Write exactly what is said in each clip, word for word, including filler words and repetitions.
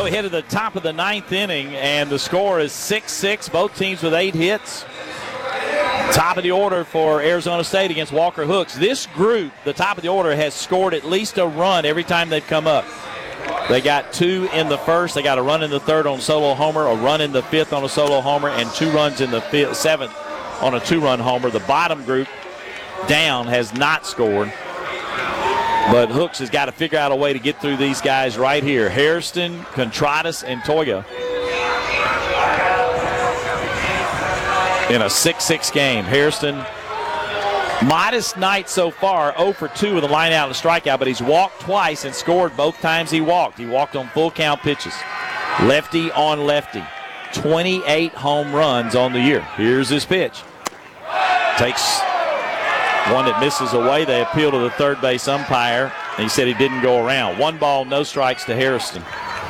Well, we hit at the top of the ninth inning, and the score is six six. Both teams with eight hits. Top of the order for Arizona State against Walker Hooks. This group, the top of the order, has scored at least a run every time they've come up. They got two in the first. They got a run in the third on a solo homer, a run in the fifth on a solo homer, and two runs in the fifth, seventh on a two-run homer. The bottom group down has not scored. But Hooks has got to figure out a way to get through these guys right here. Hairston, Contreras, and Toya in a six six game. Hairston, modest night so far, oh for two with a line out and a strikeout, but he's walked twice and scored both times he walked. He walked on full count pitches. Lefty on lefty. twenty-eight home runs on the year. Here's his pitch. Takes one that misses away. They appeal to the third base umpire, and he said he didn't go around. One ball, no strikes to Hairston.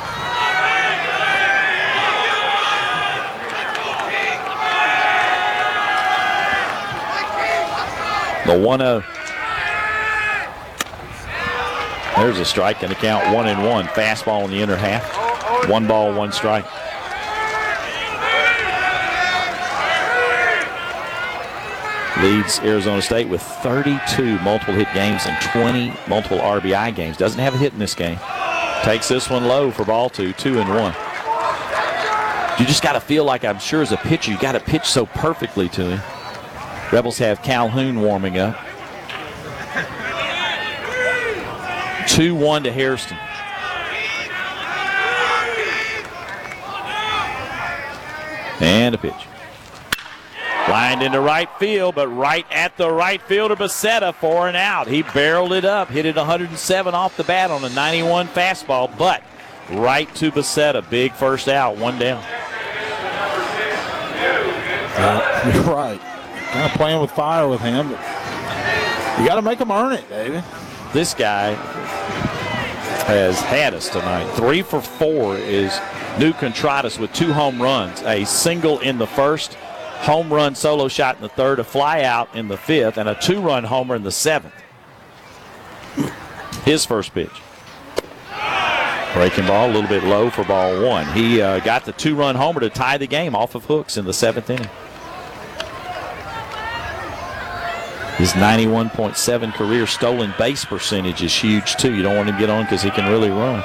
The one oh. There's a strike, and the count one and one. Fastball in the inner half. One ball, one strike. Leads Arizona State with thirty-two multiple hit games and twenty multiple R B I games. Doesn't have a hit in this game. Takes this one low for ball two, two and one. You just got to feel like, I'm sure as a pitcher, you got to pitch so perfectly to him. Rebels have Calhoun warming up. two one to Hairston. And a pitch. Lined into right field, but right at the right fielder, Becerra, for an out. He barreled it up, hit it one hundred seven off the bat on a ninety-one fastball, but right to Becerra. Big first out, one down. Uh, you're right. Kind of playing with fire with him, but you got to make him earn it, David. This guy has had us tonight. Three for four is New Contreras with two home runs, a single in the first, home run solo shot in the third, a fly out in the fifth, and a two-run homer in the seventh. His first pitch. Breaking ball, a little bit low for ball one. He uh, got the two-run homer to tie the game off of Hooks in the seventh inning. His ninety-one point seven career stolen base percentage is huge, too. You don't want him to get on because he can really run.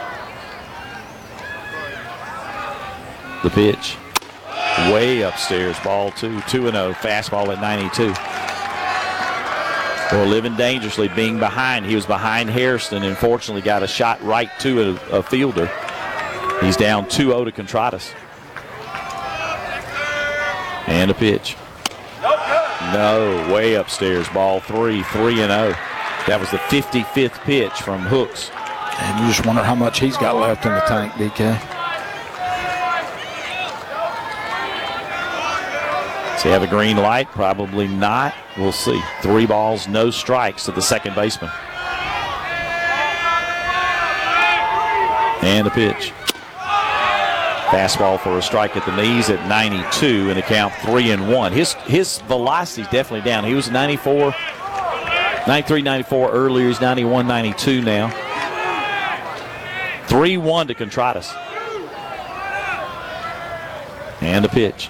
The pitch. Way upstairs, ball two, two and oh, fastball at ninety-two. Well, living dangerously, being behind. He was behind Hairston and fortunately got a shot right to a, a fielder. He's down two oh to Contreras. And a pitch. No, way upstairs, ball three, three and oh. That was the fifty-fifth pitch from Hooks. And you just wonder how much he's got left in the tank, D K. Does he have a green light? Probably not. We'll see. Three balls, no strikes to the second baseman. And the pitch. Fastball for a strike at the knees at ninety-two, and the count three and one. His his velocity's definitely down. He was ninety-four, ninety-three, ninety-four earlier. He's ninety-one, ninety-two now. three one to Contreras. And the pitch.